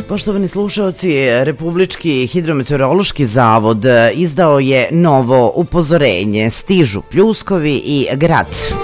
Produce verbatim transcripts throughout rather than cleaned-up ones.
Poštovani slušaoci, Republički hidrometeorološki zavod izdao je novo upozorenje. Stižu pljuskovi i grad.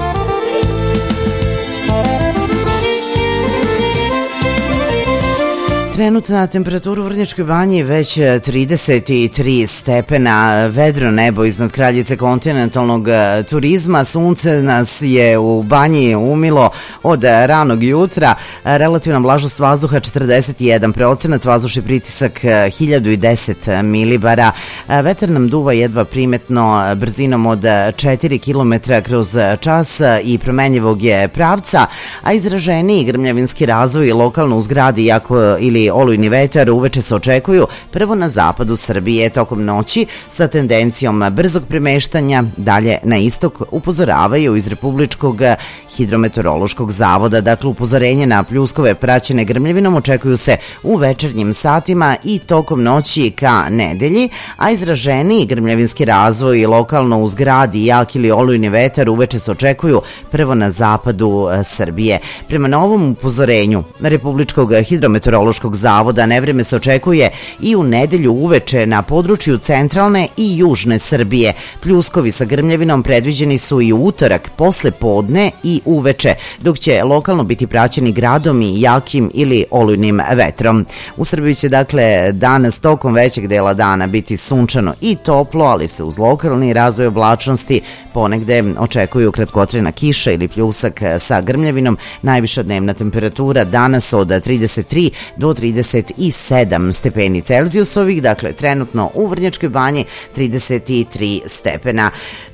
Trenutna temperatura u Vrnjačkoj banji je već trideset tri stepena, vedro nebo iznad kraljice kontinentalnog turizma, sunce nas je u banji umilo od ranog jutra, relativna vlažnost vazduha četrdeset jedan procenat, vazdušni pritisak hiljadu deset milibara, vetar nam duva jedva primetno brzinom od četiri kilometra kroz čas i promenjivog je pravca, a izraženiji grmljavinski razvoj lokalno u zgradi jako ili olujni vetar uveče se očekuju prvo na zapadu Srbije tokom noći sa tendencijom brzog premeštanja dalje na istok, upozoravaju iz Republičkog hidrometeorološkog zavoda. Dakle, upozorenje na pljuskove praćene grmljavinom očekuju se u večernjim satima i tokom noći ka nedelji, a izraženiji grmljavinski razvoj lokalno u zgradi jak ili olujni vetar uveče se očekuju prvo na zapadu Srbije. Prema novom upozorenju Republičkog hidrometeorološkog zavoda nevreme se očekuje i u nedelju uveče na području centralne i južne Srbije. Pljuskovi sa grmljavinom predviđeni su i u utorak posle podne i uveče, dok će lokalno biti praćeni gradom i jakim ili olujnim vetrom. U Srbiji će dakle danas tokom većeg dela dana biti sunčano i toplo, ali se uz lokalni razvoj oblačnosti ponegde očekuju kratkotrajna kiša ili pljusak sa grmljavinom. Najviša dnevna temperatura danas od trideset tri do trideset sedam stepeni Celzijusovih, dakle trenutno u Vrnjačkoj banji trideset tri stepena.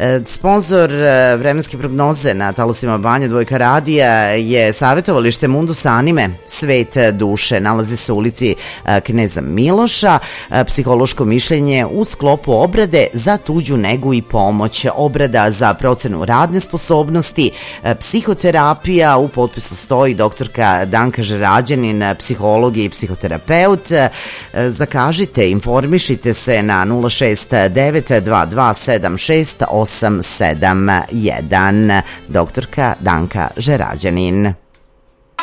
Sponzor vremenske prognoze na talasima Banja Dvojka radija je savjetovalište Mundus Anime, svet duše. Nalazi se u ulici Kneza Miloša. Psihološko mišljenje u sklopu obrade za tuđu negu i pomoć, obrada za procenu radne sposobnosti, psihoterapija, u potpisu stoji doktorka Danka Žerađanin, psiholog i psihoterapeut. Zakažite, informišite se na nula šest devet dva dva sedam šest osam sedam jedan. Doktorka Danka Žerađanin.